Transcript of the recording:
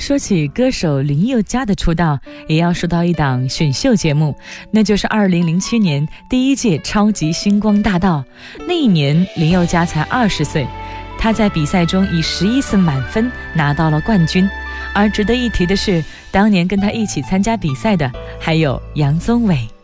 说起歌手林宥嘉的出道，也要说到一档选秀节目，那就是2007年第一届超级星光大道。那一年林宥嘉才20岁，他在比赛中以11次满分拿到了冠军。而值得一提的是，当年跟他一起参加比赛的还有杨宗纬。